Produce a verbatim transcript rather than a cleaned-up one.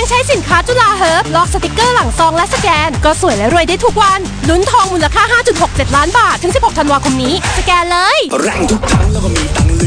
ใช้สินค้าจุฬาเฮิร์บลอกสติกเกอร์หลังซองและสแกนก็สวยและรวยได้ทุกวันลุ้นทองมูลค่า ห้าจุดหกเจ็ด ล้านบาทถึงสิบหกธันวาคมนี้สแกนเลยแรงทุกครั้งแล้วก็มีตัง